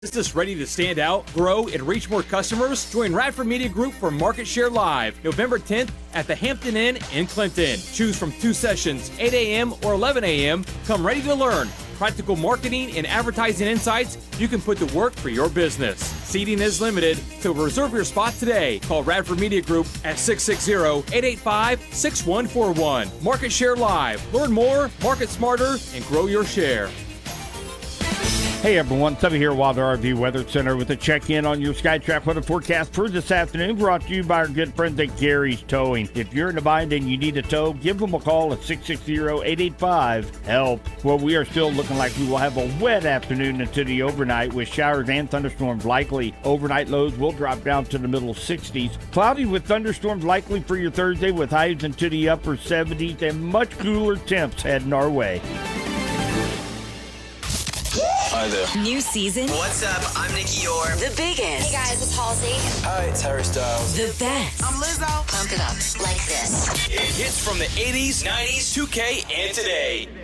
Business ready to stand out, grow, and reach more customers? Join Radford Media Group for Market Share Live, November 10th at the Hampton Inn in Clinton. Choose from 2 sessions, 8 a.m. or 11 a.m. Come ready to learn practical marketing and advertising insights you can put to work for your business. Seating is limited, so reserve your spot today. Call Radford Media Group at 660-885-6141. Market Share Live. Learn more, market smarter, and grow your share. Hey everyone, Tubby here, Wilder RV Weather Center with a check-in on your SkyTrack weather forecast for this afternoon, brought to you by our good friends at Gary's Towing. If you're in a bind and you need a tow, give them a call at 660-885-HELP. Well, we are still looking like we will have a wet afternoon into the overnight with showers and thunderstorms likely. Overnight lows will drop down to the middle 60s. Cloudy with thunderstorms likely for your Thursday with highs into the upper 70s and much cooler temps heading our way. Hi there. New season. What's up? I'm Nikki Orr. The biggest. Hey guys, it's Halsey. Hi, it's Harry Styles. The best. I'm Lizzo. Pump it up like this. Hits from the 80s, 90s, 2K, and today.